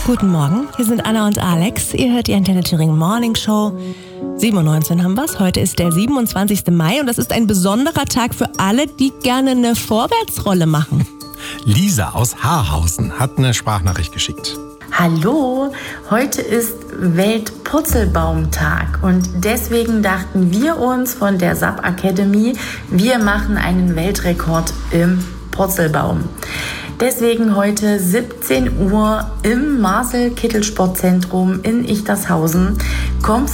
Guten Morgen, hier sind Anna und Alex. Ihr hört die Antenne Thüringen Morning Show. 7:19 Uhr haben wir's. Heute ist der 27. Mai und das ist ein besonderer Tag für alle, die gerne eine Vorwärtsrolle machen. Lisa aus Haarhausen hat eine Sprachnachricht geschickt. Hallo, heute ist Weltpurzelbaumtag und deswegen dachten wir uns von der SAP Academy, wir machen einen Weltrekord im Purzelbaum. Deswegen heute 17 Uhr im Marcel-Kittel-Sportzentrum in Ichtershausen. Kommt